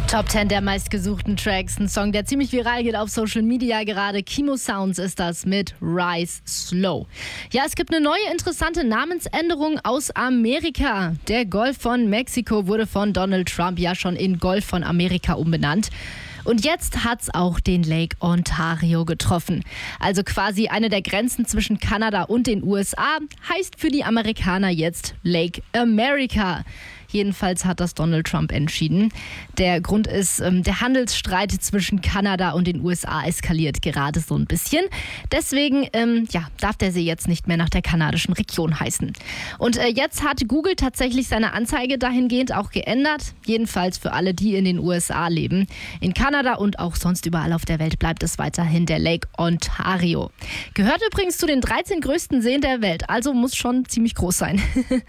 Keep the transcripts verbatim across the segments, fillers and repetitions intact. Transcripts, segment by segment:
Top zehn der meistgesuchten Tracks. Ein Song, der ziemlich viral geht auf Social Media gerade. Kimo Sounds ist das mit Rise Slow. Ja, es gibt eine neue interessante Namensänderung aus Amerika. Der Golf von Mexiko wurde von Donald Trump ja schon in Golf von Amerika umbenannt. Und jetzt hat's auch den Lake Ontario getroffen. Also quasi eine der Grenzen zwischen Kanada und den U S A, heißt für die Amerikaner jetzt Lake America. Jedenfalls hat das Donald Trump entschieden. Der Grund ist, der Handelsstreit zwischen Kanada und den U S A eskaliert gerade so ein bisschen. Deswegen ähm, ja, darf der See jetzt nicht mehr nach der kanadischen Region heißen. Und äh, jetzt hat Google tatsächlich seine Anzeige dahingehend auch geändert. Jedenfalls für alle, die in den U S A leben. In Kanada und auch sonst überall auf der Welt bleibt es weiterhin der Lake Ontario. Gehört übrigens zu den dreizehn größten Seen der Welt, also muss schon ziemlich groß sein.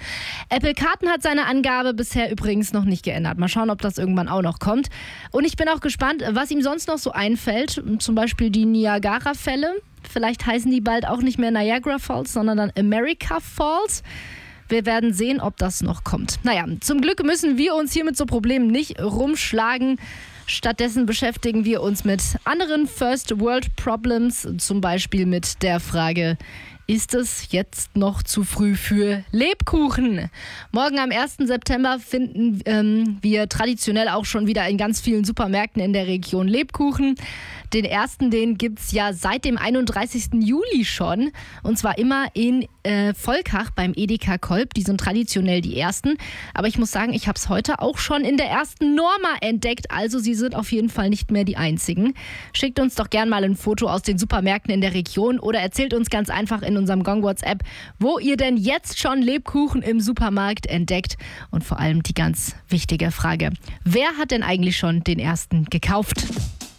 Apple Karten hat seine Angabe bisher übrigens noch nicht geändert. Mal schauen, ob das irgendwann auch noch kommt. Und ich bin auch gespannt, was ihm sonst noch so einfällt. Zum Beispiel die Niagara-Fälle. Vielleicht heißen die bald auch nicht mehr Niagara Falls, sondern dann America Falls. Wir werden sehen, ob das noch kommt. Naja, zum Glück müssen wir uns hier mit so Problemen nicht rumschlagen. Stattdessen beschäftigen wir uns mit anderen First World Problems, zum Beispiel mit der Frage, ist es jetzt noch zu früh für Lebkuchen? Morgen am ersten September finden ähm, wir traditionell auch schon wieder in ganz vielen Supermärkten in der Region Lebkuchen. Den ersten, den gibt's ja seit dem einunddreißigsten Juli schon. Und zwar immer in äh, Volkach beim Edeka Kolb. Die sind traditionell die ersten. Aber ich muss sagen, ich habe es heute auch schon in der ersten Norma entdeckt. Also sie sind auf jeden Fall nicht mehr die einzigen. Schickt uns doch gern mal ein Foto aus den Supermärkten in der Region oder erzählt uns ganz einfach in unserem Gong WhatsApp, wo ihr denn jetzt schon Lebkuchen im Supermarkt entdeckt. Und vor allem die ganz wichtige Frage, wer hat denn eigentlich schon den ersten gekauft?